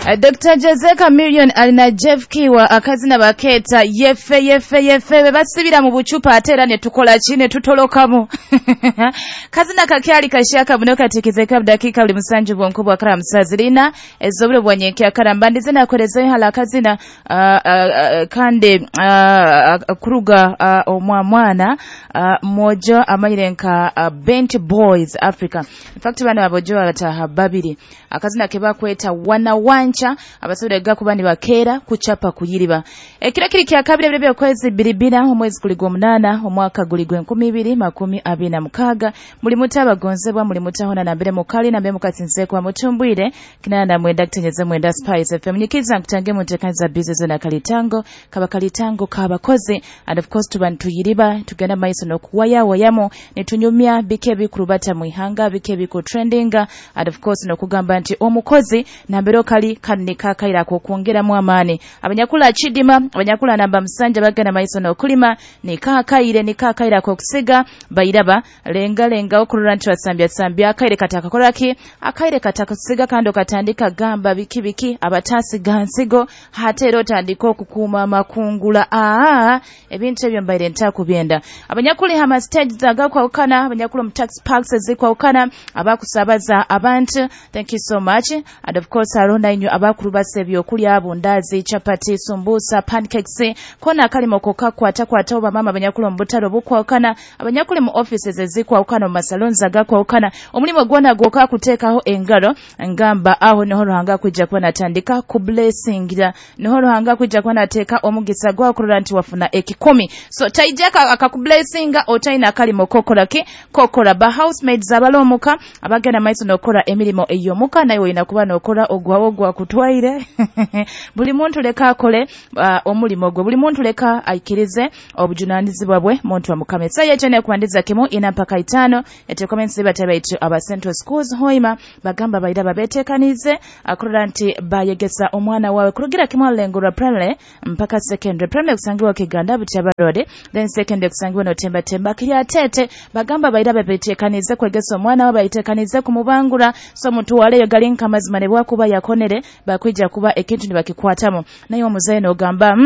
Dr. Jose Chameleone alina Jeff Kiwa akazina baketa yefe basibira mu bucupa atera ne tukola kine tutolokamu kazina kakyali kashaka buno katikizeka dakika buli musanju bwonko bwa kala musazirina ezobule bwanyeke akarambandize nakoleze hala kazina kande kuruga omwana mojo amayirenka Bent Boys Africa. In fact bana abojo abataha babiri akazina keba kweta wana wancha abasubira gakubani bakera kuchapa kuyiriba kira kiri kya kabiri bya kwezi biribira omwezi kuligo 8 omwaka guligo 2026 muri mutabagonzebwa muri mutahona na mbere mukali na mbere mukatinze kwa mutumbwire kinana mwenda kutenyeza mwenda Spice FM nikiza kutange mutekanza business na kalitango kabakoze and of course tubantu yiriba tugenda maiso no kuwayamo netunyumya bike bikurubata muihanga bike biku trendinga and of course no kugamba nti omukozi na mbere kali kanika kaira ko kuongera mu amani abanyakula chidima abanyakula namba msanja bagana maiso no kulima ni kakaira ko kusiga bayiraba lenga okurura nti wasambya akaire kataka koraki akaire kataka kusiga kando katandika gamba biki abatasi gansigo hatero tandiko kukuma makungula ebintu ebyo mbaire ntakubyenda abanyakuli hama stage zaga kwa ukana abanyakulu mu tax parks zikwa ukana abakusabaza abantu. Thank you so much and of course aronda inyo abakuru basebyo kulya abundazi chapati sumbusa pancakes kona kalimo kokakwata oba mama abanyakulu mu butaro bukwa ukana abanyakulu mu offices zikwa ukana mu salons zaga kwa ukana omulimo gwona goka kutekaho engalo ngamba aho niho ruhanga kujja kwa natandika ku blessingira niho ruhanga kujja kwa nateka omugisa gwa kurura nti wafuna ekikomi so taijaka akakublessinga otaina kalimo kokora ba housemaids abalomuka abagana maiso nokora emilimo eyomuka nayo inakuba nokora ogwa kutwaire buli muntu leka akole omulimo gwe buli muntu leka aikirize obujunanizibwa bwe muntu wa mukame saye chene kuandiza kimu ina mpaka 5 ete comments batabaitu aba Central Schools Hoima bagamba baida babetekanize akurura nti bayegesa omwana wawe kurugira kimu lengura primary mpaka secondary primary kusangiwa Kiganda Butaba Road then secondary kusangiwa no temba kiri atete bagamba baida babetekanize kwegesa omwana wawe bayitekanize kumubangura so muntu waleyo galinka mazimane bwakuba yakonere bakwijja kuba ekintu nibakikwatamo nayo omuzaye no gamba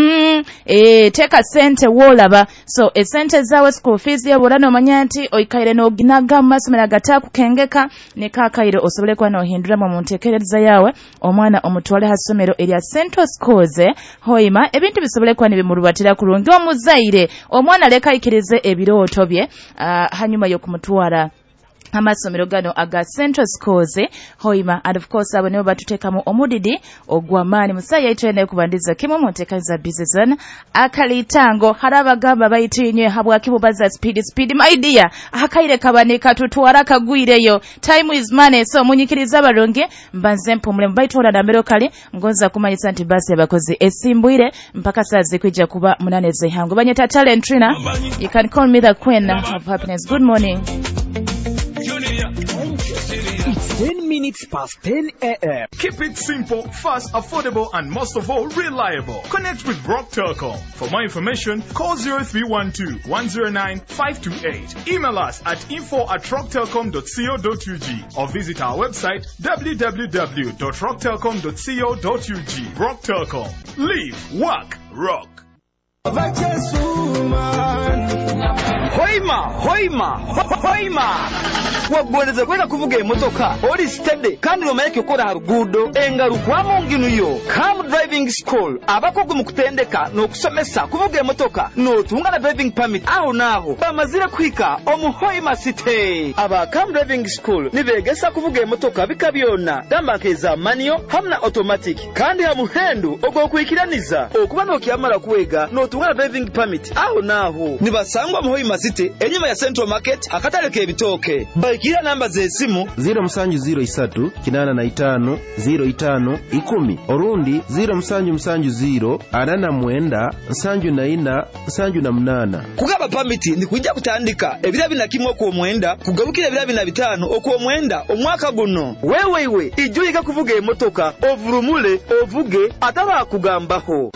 teka sente wolaba so esente zawe school fees yabolano manyanti oikaire no ginaga masomera gataku kengeka ne kakaire osobole kwa no hindura mu muntekereza yawe omwana omutwale hasomero elia Central Schools Hoima ebintu bisobole kwa nibimurubatira kurungi omuzaire omwana leka ikirize ebirooto bye hanyuma yo kumutwara amasomero gano aga Central Schools Hoima and of course abo nibo batutekamu omudidi ogwamani musaya itwene kubandiza kimu muntekaza business akalitango haraba gamba bayitinye habwa kibubaza speed my dear akaire kabaneka tutwara kagwireyo time is money so munyikiriza balonge mbanze mpumule mbayitora na mbero kali ngonza kumanyisa nti basi abakozi esimbwire mpaka saa zikwijja kuba munaneze hango banyeta talent Trina. You can call me the queen of happiness. Good morning. It's 10 minutes past 10 a.m. Keep it simple, fast, affordable, and most of all, reliable. Connect with Brock Telecom. For more information, call 0312-109-528. Email us at info@rocktelecom.co.ug or visit our website www.rocktelecom.co.ug. Brock Telecom. Live, work, rock. Hoima wagweleze kwenda kuvuga emotoka oli steady kandi lomayeke ukora harugudo engaruka munginu yo Come Driving School abakogwe mu kutendeka no kusomesa kuvuga emotoka no tungana driving permit aho naho bamazire kwika omuhoima city aba Come Driving School nibegesa kuvuga emotoka bikabyona dambakeza manual hamna automatic kandi hamuhendu ogwo kwikiraniza okuba no kyamara kuwega no tungana driving permit aho naho nibasangwa muhoima city enyuma ya Central Market akataleke ebitoke kila namba zesimu 0703 orundi 0770 kugaba permiti ni kujja kutandika ebira binakimwe ku mwenda kugabukira ebira binabitano okwo mwenda omwaka guno wewe ijuyika kuvuga emotoka ovurumule ovuge ataba kugambaho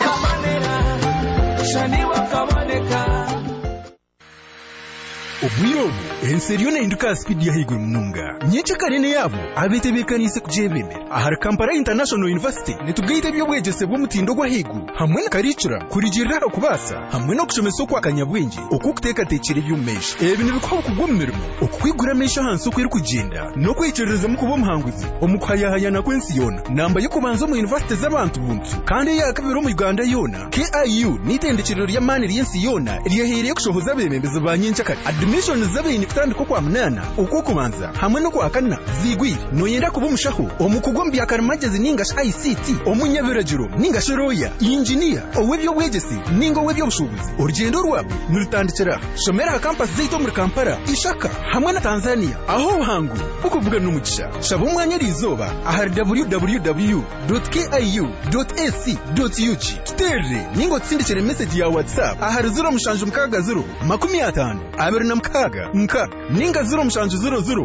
obwirobu enseri yona induka speed ya higuru mununga nyeche karene yabo abetebekanise kujebemera ahari Kampala International University nitugaite byobwegese bw'omutindo gwa higuru hamwe na karicura kurigirira kubasa hamwe no kushomesa kwa kanyabwenge okukuteka tekere by'umesha ebintu bikwa kugwomeremo okukwigura mesha hansi kwiri kugenda no kwicerereza mu kuba muhanguzi omukhayahaya na kwensi yona namba yo kubanza mu university z'abantu buntu kandi yakabiro mu Uganda yona KIU nitendekero lya mani lyensi yona liyahereye kushohoza bemembeze banyincha kati admission zabeni kutandiko kwa munana okukubanza hamwe no kwakana zigwi no yenda kuba mushaho omukugombi akarimagezi ninga ICT omunyabiragiro ninga shoroya engineer owebyo bwegesi ninga owebyo bushubuzi urugendo rwabo nurutandikira shomera campus zito muri Kampala ishaka hamwe na Tanzania aho hangu ukuvuga n'umugisha shaba umwanya rizoba ahari www.kiu.ac.ug kitere ningo tsindikire message ya WhatsApp ahari 0 50 abiri na mkaga ninga 0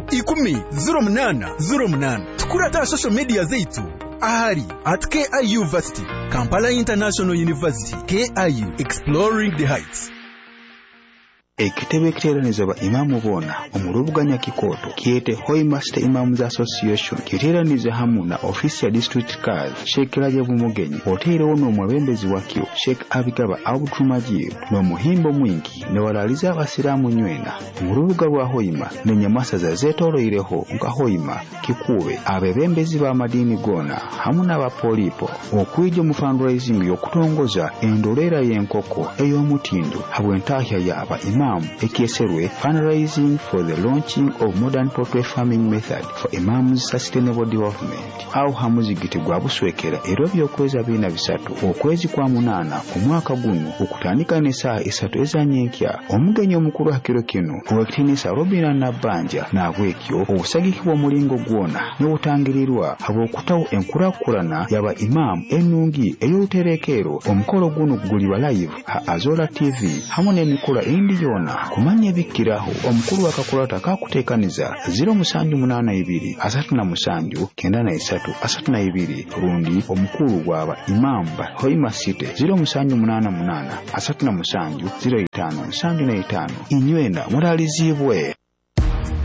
10 tukura ta social media zetu ahari at KIU University Kampala International University KIU Exploring the Heights. Ekitebe kiteeraniza ba imamu bona omulubuganya kikoto kiete Hoima State Imams Association kiteeraniza hamu na ofisi ya district card Sheikh Rajabu Mugenyi hotere ono mwebembezi wakyo Sheikh Abigaba Abdulmajid no muhimbo mwingi ne walaliza abasiramu nywena omulubuga lwa Hoima ne nyamasa za zetoroireho nka Hoima kikuwe abebembezi ba madini gona hamu na bapolipo okwijja mu fundraising yokutongoza endolera y'enkoko ey'omutindo habwentahya yaba Ekieserwe fundraising for the launching of modern poultry farming method for Imams sustainable development au hamuzigiti gwa buswekera ero byokweza bina bisatu okwezi kwa munana omwaka guno okutandika ne saa 3 ezanyenkya omugenyi omukuru hakiro kino owekitinisa Robina Nabanja nabwekyo obusagikibwa omulingo gwona ne butangirirwa habwokutawo enkurakurana yaba imam enungi ey'oluterekero omukolo guno gulibwa live ha Azola TV hamwe n'emikolo indi yona kumanya bikiraho omukuru wakakulata kakutekaniza 0782 rundi omukuru gwaba imamba Hoima City 0788 35 inywena muralizibwe